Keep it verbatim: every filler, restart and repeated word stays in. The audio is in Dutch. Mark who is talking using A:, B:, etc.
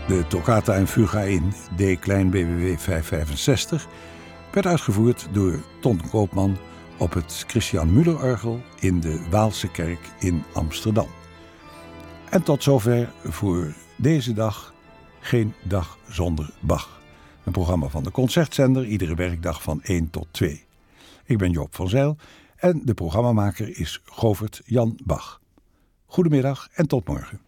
A: De toccata en fuga in D klein B W V vijfhonderdvijfenzestig werd uitgevoerd door Ton Koopman op het Christian Müller-orgel in de Waalse kerk in Amsterdam. En tot zover voor deze dag Geen Dag Zonder Bach. Een programma van de Concertzender, iedere werkdag van één tot twee. Ik ben Joop van Zijl en de programmamaker is Govert Jan Bach. Goedemiddag en tot morgen.